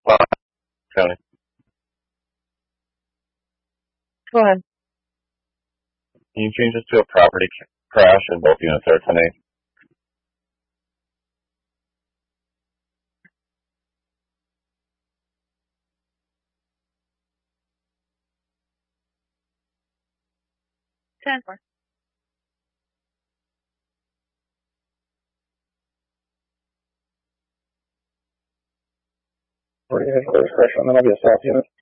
County. Go ahead. Can you change this to a property crash and both units are 10-8? Ten. First crash, and then I'll be a south unit.